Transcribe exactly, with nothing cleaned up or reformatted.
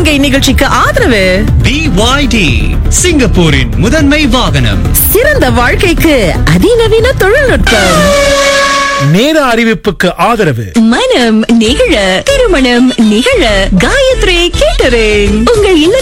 சிறுகை நிகழ்ச்சிக்கு ஆதரவு B Y D சிங்கப்பூரின் முதன்மை வாகனம். சிறந்த வாழ்க்கைக்கு அதிநவீன தொழில்நுட்பம். நேர அறிவிப்புக்கு ஆதரவு மனம் நிகழ திருமணம் நிகழ காயத்ரி கேட்டரிங். உங்கள் இல்ல